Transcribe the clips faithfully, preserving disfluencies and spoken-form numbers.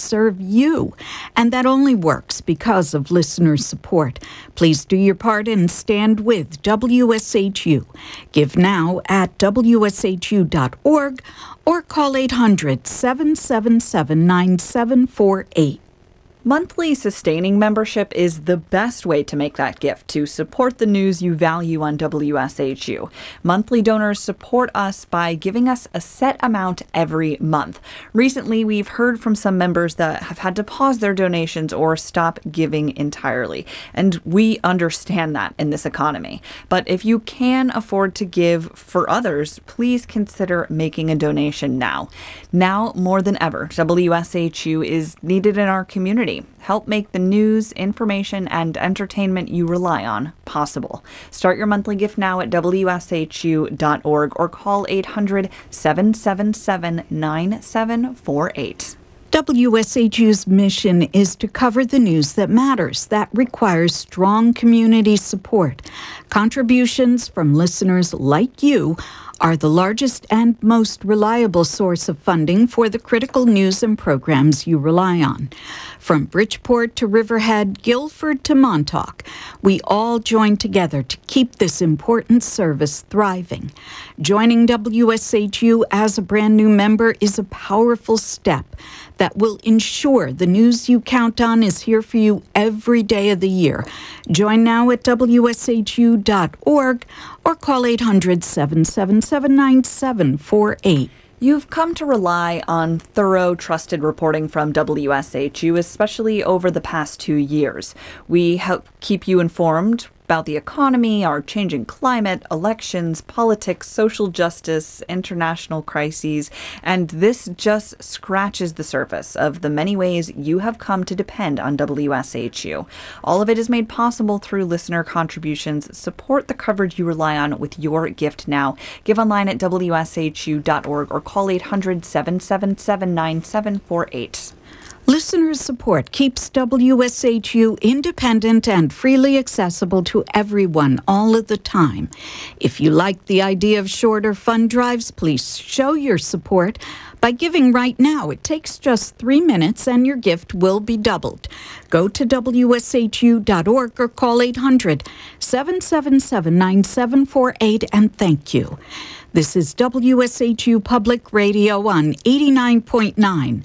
serve you. And that only works because of listener support. Please do your part and stand with W S H U. Give now at W S H U dot org or call eight hundred, seven seven seven, nine seven four eight. Monthly sustaining membership is the best way to make that gift to support the news you value on W S H U. Monthly donors support us by giving us a set amount every month. Recently, we've heard from some members that have had to pause their donations or stop giving entirely. And we understand that in this economy. But if you can afford to give for others, please consider making a donation now. Now more than ever, W S H U is needed in our community. Help make the news, information, and entertainment you rely on possible. Start your monthly gift now at W S H U dot org or call eight hundred, seven seven seven, nine seven four eight. W S H U's mission is to cover the news that matters. That requires strong community support. Contributions from listeners like you are the largest and most reliable source of funding for the critical news and programs you rely on. From Bridgeport to Riverhead, Guilford to Montauk, we all join together to keep this important service thriving. Joining W S H U as a brand new member is a powerful step that will ensure the news you count on is here for you every day of the year. Join now at W S H U dot org or call eight hundred, seven seven seven, nine seven four eight. You've come to rely on thorough, trusted reporting from W S H U, especially over the past two years. We help keep you informed about the economy, our changing climate, elections, politics, social justice, international crises, and this just scratches the surface of the many ways you have come to depend on W S H U. All of it is made possible through listener contributions. Support the coverage you rely on with your gift now. Give online at W S H U dot org or call eight hundred, seven seven seven, nine seven four eight. Listener support keeps W S H U independent and freely accessible to everyone all of the time. If you like the idea of shorter fund drives, please show your support by giving right now. It takes just three minutes and your gift will be doubled. Go to W S H U dot org or call eight hundred, seven seven seven, nine seven four eight and thank you. This is W S H U Public Radio on eighty-nine point nine,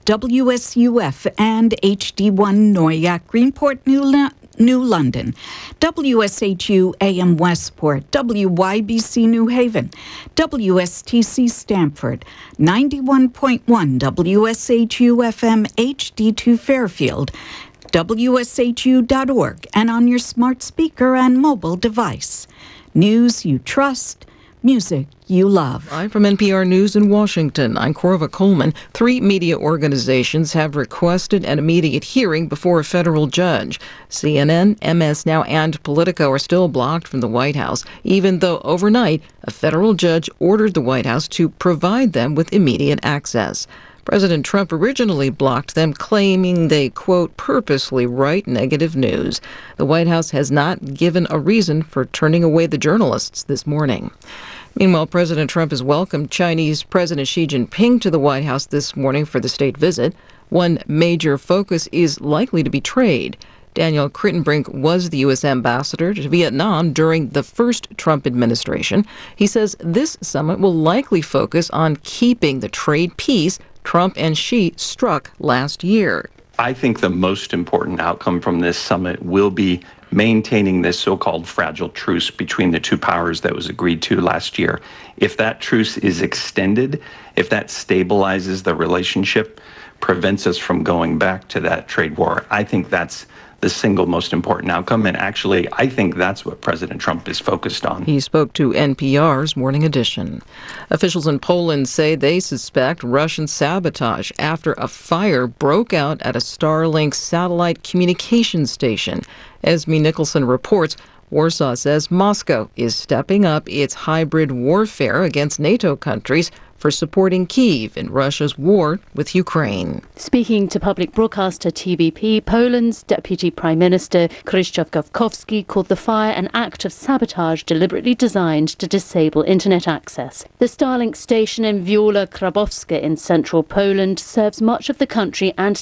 W S U F and H D one Noyak, Greenport, New, L- New London, W S H U A M Westport, W Y B C New Haven, W S T C Stamford, ninety-one point one W S H U F M H D two Fairfield, W S H U dot org, and on your smart speaker and mobile device. News you trust, music you love. Live from N P R News in Washington, I'm Corva Coleman. Three media organizations have requested an immediate hearing before a federal judge. C N N, M S Now, and Politico are still blocked from the White House, even though overnight a federal judge ordered the White House to provide them with immediate access. President Trump originally blocked them, claiming they, quote, purposely write negative news. The White House has not given a reason for turning away the journalists this morning. Meanwhile, President Trump has welcomed Chinese President Xi Jinping to the White House this morning for the state visit. One major focus is likely to be trade. Daniel Crittenbrink was the U S ambassador to Vietnam during the first Trump administration. He says this summit will likely focus on keeping the trade peace Trump and Xi struck last year. I think the most important outcome from this summit will be maintaining this so-called fragile truce between the two powers that was agreed to last year. If that truce is extended, if that stabilizes the relationship, prevents us from going back to that trade war, I think that's the single most important outcome. And actually, I think that's what President Trump is focused on. He spoke to N P R's Morning Edition. Officials in Poland say they suspect Russian sabotage after a fire broke out at a Starlink satellite communications station. Esme Nicholson reports Warsaw says Moscow is stepping up its hybrid warfare against NATO countries for supporting Kyiv in Russia's war with Ukraine. Speaking to public broadcaster T V P, Poland's Deputy Prime Minister Krzysztof Gawkowski called the fire an act of sabotage deliberately designed to disable internet access. The Starlink station in Wiola Krabowska in central Poland serves much of the country and